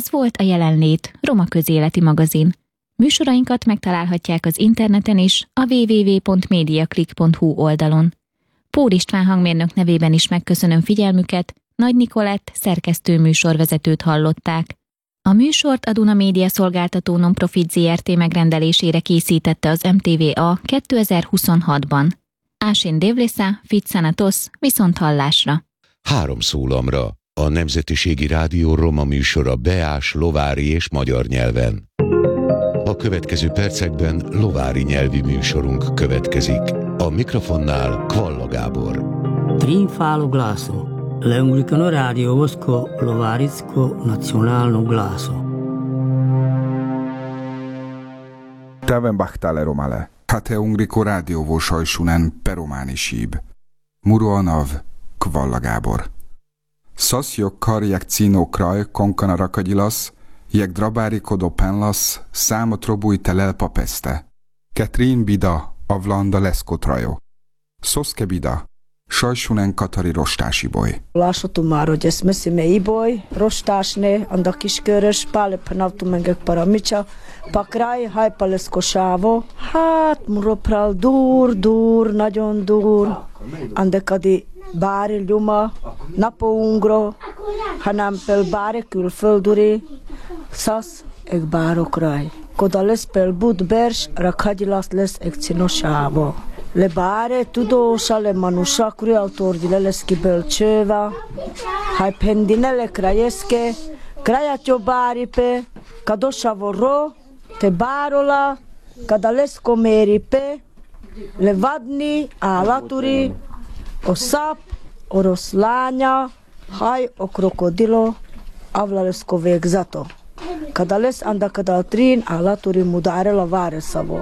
Ez volt a Jelenlét, Roma közéleti magazin. Műsorainkat megtalálhatják az interneten is, a www.mediaclick.hu oldalon. Pór István hangmérnök nevében is megköszönöm figyelmüket, Nagy Nikolett szerkesztő műsorvezetőt hallották. A műsort a Duna Média szolgáltató non-profit Zrt. Megrendelésére készítette az MTVA 2026-ban. Ásin Dévlésza, Fitszanatos, viszonthallásra. 3 szólamra. A Nemzetiségi Rádió roma műsora beás, lovári és magyar nyelven. A következő percekben lovári nyelvi műsorunk következik. A mikrofonnál Kvalla Gábor. Trinfalo glaso. L'Unglicano Radio Vosko Lovaritsko Nacionalno glaso. Täven bahtale romale. Hate Ungrico Radio Vosajsunen peromani síb. Muruanav Kvalla Gábor. Szaszjok karjek cínó kraj konkana rakagyilasz, jek drabári kodopenlasz, számot robúj telelpa peste. Ketrin bida, avlanda leszkotrajo. Szoszke bida, sajsunen katari rostási boly. Lásotu már, hogy ezt messzimei boly, rostásné, anda kiskörös, pále panavtu mengek paramicsa, pakraj, hajpa leszkosávó, hát muropral dur, nagyon dur, andekadi bári ljuma, napoungro, hanem pel bári külfölduri, szasz, ek bárokraj. Koda lesz pel budbers, rakhagyilasz lesz ek cinosávó. Le báre tudósa, le manusa, kuri altordile lesz kibölcsőva, haj pendinele krajeske, krajatjo báripe, kadosavo ro, te bárola, kada lesz koméripe, le vadni, álaturi, o sap, oroszlánya, haj, o krokodilo, avlaleszko végzato. Kada lesz andakadaltrin, álaturi mudáre la váreszavo.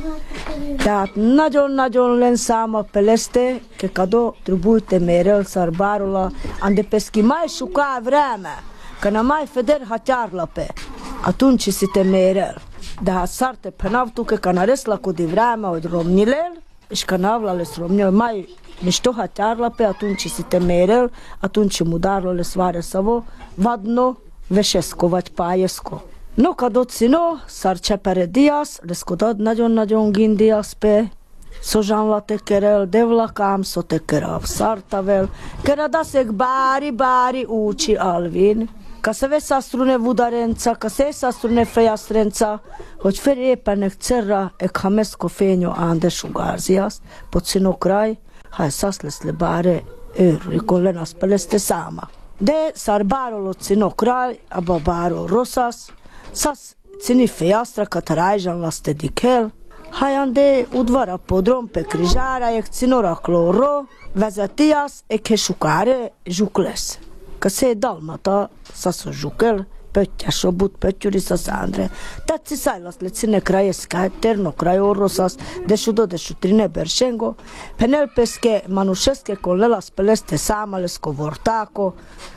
Tehát nagyon-nagyon len száma peleste, ke kado trubujte merel szarbárola, ande peski mai suká vreme, kana mai feder hatyárlape, atunci szite merel. De hát szarte penavtu, ke kana reszlakodi vreme, hogy romnyilel, és kana avla lesz romnyil, mai ništo hatyárlape, atunci szite merel, atunci mudarlo lesz váreszavo, vadno, vesesko vagy pájesko. No kadocino, szarcsepere diasz, leszkodad nagyon-nagyon gindiasz pe, szozsánla tekerel, devlakám szotekerel, szartavel, keradaszek bári úcsi alvin, ka se veszasztrune vudarenca, ka se szasztrune fejaszrenca, hogy felépenek cerra, ek hameszko fényo ánde sugárziasz, pocino kraj, ha szasz lesz le báre, rikon lenasz peleste száma. De szarbároló cino kraj, abba báro rosszasz, sas cini fejastra katarajžan laste dikel, hajande udvara podrom pe križára, jak cinora kloro, vezetias eke šukare žukles. Ka se dalmata saso žukel, pöttyäso but pöttyüri sasandre. Tatsi sajlas le cine krajeska, terno krajorosas, dešu trine beršengo, penelpeske manušeske kolelas peleste samalesko vortako,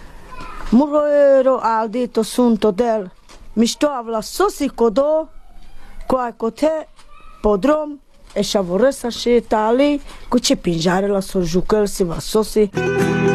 muroero aldito sunto del, Mišto avla sosi kodo, koja kote podrom, eša voresa šetali, kuće pinžarela so žukel si va sosi.